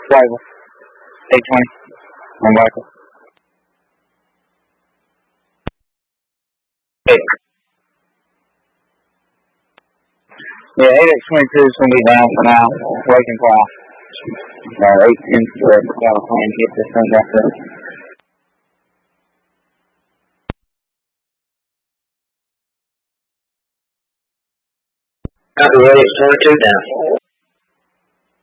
Rival. 820. On Michael. Yeah, 8X22 is going to be down for now. Wake and cry. 810 for California and get this thing back up. Copy, 8X22 down.